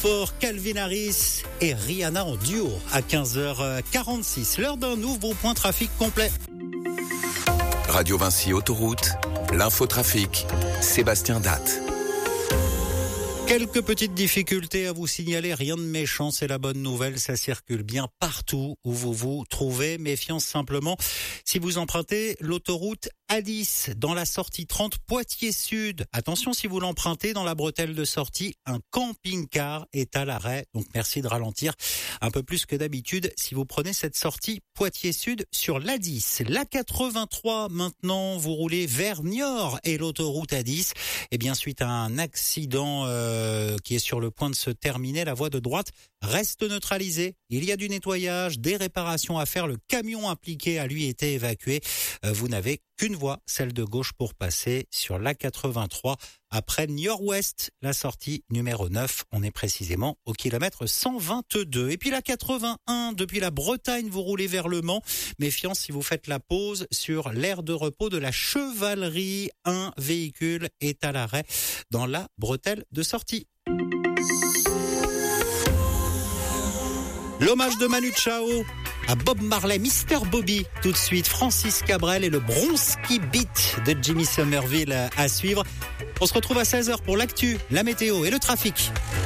Pour Calvin Harris et Rihanna en duo à 15h46. L'heure d'un nouveau point trafic complet. Radio Vinci Autoroute, l'infotrafic, Sébastien Datte. Quelques petites difficultés à vous signaler, rien de méchant, c'est la bonne nouvelle, ça circule bien partout où vous vous trouvez. Méfiance simplement si vous empruntez l'autoroute A10 dans la sortie 30 Poitiers Sud. Attention, si vous l'empruntez dans la bretelle de sortie, un camping-car est à l'arrêt, donc merci de ralentir un peu plus que d'habitude si vous prenez cette sortie Poitiers Sud sur l'A10. La 83 maintenant, vous roulez vers Niort et l'autoroute A10. Et bien suite à un accident qui est sur le point de se terminer, la voie de droite reste neutralisée. Il y a du nettoyage, des réparations à faire. Le camion impliqué a lui été évacué. Vous n'avez qu'une voie, celle de gauche pour passer sur l'A83 après Niort-Ouest, la sortie numéro 9. On est précisément au kilomètre 122. Et puis la 81, depuis la Bretagne, vous roulez vers Le Mans. Méfiance si vous faites la pause sur l'aire de repos de la Chevalerie. Un véhicule est à l'arrêt dans la bretelle de sortie. L'hommage de Manu Chao à Bob Marley, Mr. Bobby. Tout de suite, Francis Cabrel et le Bronski Beat de Jimmy Somerville à suivre. On se retrouve à 16h pour l'actu, la météo et le trafic.